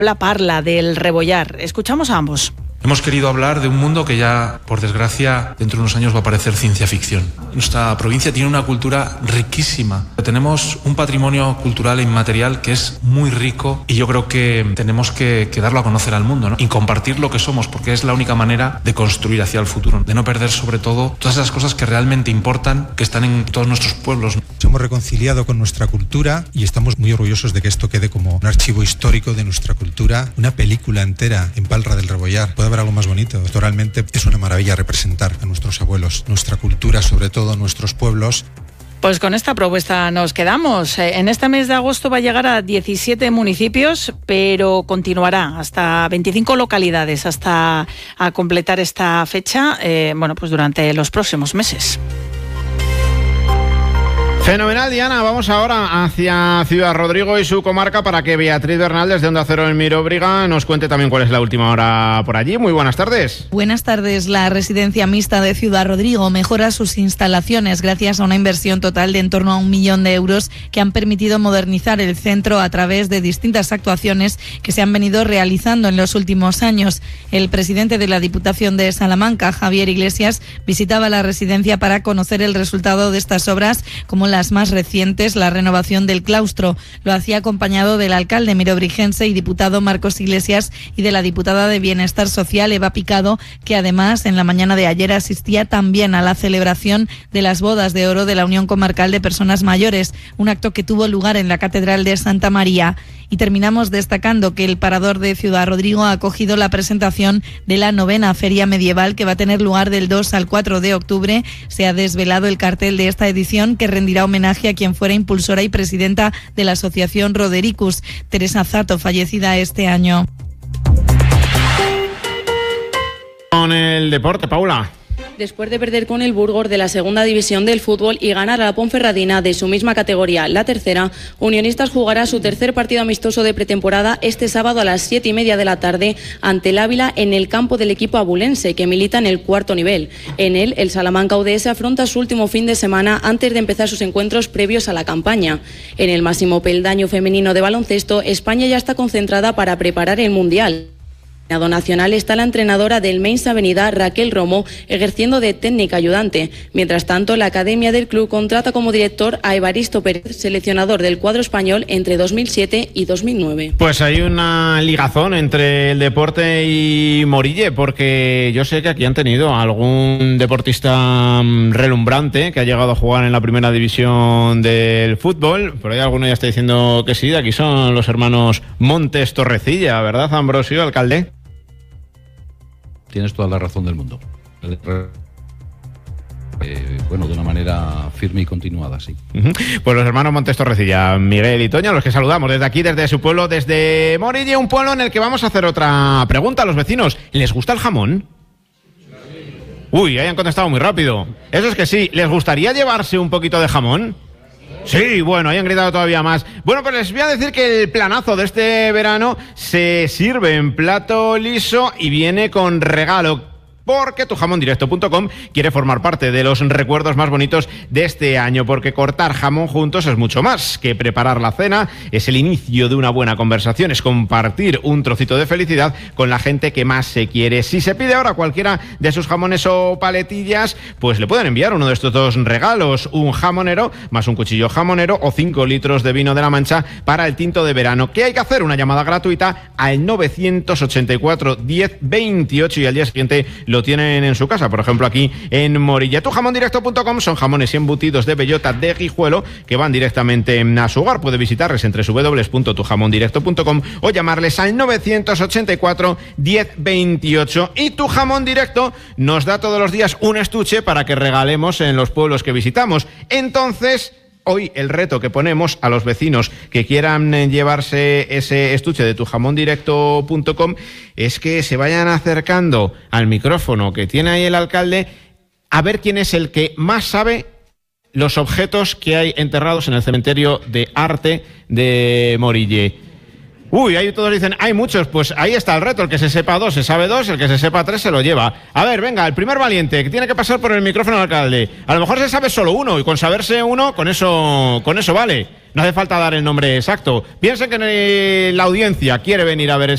la parla, del rebollar. Escuchamos a ambos. Hemos querido hablar de un mundo que ya, por desgracia, dentro de unos años va a parecer ciencia ficción. Nuestra provincia tiene una cultura riquísima. Tenemos un patrimonio cultural e inmaterial que es muy rico y yo creo que tenemos que darlo a conocer al mundo, ¿no? Y compartir lo que somos, porque es la única manera de construir hacia el futuro, de no perder sobre todo todas esas cosas que realmente importan, que están en todos nuestros pueblos. Nos hemos reconciliado con nuestra cultura y estamos muy orgullosos de que esto quede como un archivo histórico de nuestra cultura, una película entera en Parla del Rebollar. Puede haber algo más bonito. Realmente es una maravilla representar a nuestros abuelos, nuestra cultura, sobre todo nuestros pueblos. Pues con esta propuesta nos quedamos. En este mes de agosto va a llegar a 17 municipios, pero continuará hasta 25 localidades hasta a completar esta fecha, pues durante los próximos meses. Fenomenal, Diana. Vamos ahora hacia Ciudad Rodrigo y su comarca para que Beatriz Bernal, desde Onda Cero en Miróbriga, nos cuente también cuál es la última hora por allí. Muy buenas tardes. Buenas tardes. La residencia mixta de Ciudad Rodrigo mejora sus instalaciones gracias a una inversión total de en torno a 1 millón de euros que han permitido modernizar el centro a través de distintas actuaciones que se han venido realizando en los últimos años. El presidente de la Diputación de Salamanca, Javier Iglesias, visitaba la residencia para conocer el resultado de estas obras, como las más recientes, la renovación del claustro. Lo hacía acompañado del alcalde mirobrigense y diputado Marcos Iglesias y de la diputada de Bienestar Social, Eva Picado, que además en la mañana de ayer asistía también a la celebración de las bodas de oro de la Unión Comarcal de Personas Mayores, un acto que tuvo lugar en la Catedral de Santa María. Y terminamos destacando que el Parador de Ciudad Rodrigo ha acogido la presentación de la 9ª Feria Medieval, que va a tener lugar del 2 al 4 de octubre. Se ha desvelado el cartel de esta edición, que rendirá homenaje a quien fuera impulsora y presidenta de la asociación Rodericus, Teresa Zato, fallecida este año. Con el deporte, Paula. Después de perder con el Burgos de la segunda división del fútbol y ganar a la Ponferradina de su misma categoría, la tercera, Unionistas jugará su tercer partido amistoso de pretemporada este sábado a las 7:30 de la tarde ante el Ávila en el campo del equipo abulense, que milita en el cuarto nivel. En él, el Salamanca UDS afronta su último fin de semana antes de empezar sus encuentros previos a la campaña. En el máximo peldaño femenino de baloncesto, España ya está concentrada para preparar el Mundial. En el nacional está la entrenadora del Mainz Avenida, Raquel Romo, ejerciendo de técnica ayudante. Mientras tanto, la academia del club contrata como director a Evaristo Pérez, seleccionador del cuadro español entre 2007 y 2009. Pues hay una ligazón entre el deporte y Morille, porque yo sé que aquí han tenido algún deportista relumbrante que ha llegado a jugar en la primera división del fútbol. Por ahí alguno ya está diciendo que sí. De aquí son los hermanos Montes Torrecilla, ¿verdad, Ambrosio, alcalde? Tienes toda la razón del mundo. De una manera firme y continuada, sí. Pues los hermanos Montes Torrecilla, Miguel y Toña, los que saludamos desde aquí, desde su pueblo, desde Morille, un pueblo en el que vamos a hacer otra pregunta a los vecinos. ¿Les gusta el jamón? Uy, ahí han contestado muy rápido. Eso es que sí. ¿Les gustaría llevarse un poquito de jamón? Sí, bueno, ahí han gritado todavía más. Bueno, pues les voy a decir que el planazo de este verano se sirve en plato liso y viene con regalo, porque tujamondirecto.com quiere formar parte de los recuerdos más bonitos de este año, porque cortar jamón juntos es mucho más que preparar la cena, es el inicio de una buena conversación, es compartir un trocito de felicidad con la gente que más se quiere. Si se pide ahora cualquiera de sus jamones o paletillas, pues le pueden enviar uno de estos dos regalos, un jamonero más un cuchillo jamonero o 5 litros de vino de la Mancha para el tinto de verano. ¿Qué hay que hacer? Una llamada gratuita al 984 10 28 y al día siguiente lo tienen en su casa, por ejemplo aquí en Morilla. Tujamondirecto.com son jamones y embutidos de bellota de Guijuelo que van directamente a su hogar. Puede visitarles en www.tujamondirecto.com o llamarles al 984 10 28. Y Tu Jamón Directo nos da todos los días un estuche para que regalemos en los pueblos que visitamos. Entonces, hoy el reto que ponemos a los vecinos que quieran llevarse ese estuche de tujamondirecto.com es que se vayan acercando al micrófono que tiene ahí el alcalde a ver quién es el que más sabe los objetos que hay enterrados en el cementerio de arte de Morille. Uy, ahí todos dicen, hay muchos, pues ahí está el reto, el que se sepa 2 se sabe 2, el que se sepa 3 se lo lleva. A ver, venga, el primer valiente que tiene que pasar por el micrófono del alcalde. A lo mejor se sabe solo uno y con saberse uno, con eso vale. No hace falta dar el nombre exacto. Piensen que la audiencia quiere venir a ver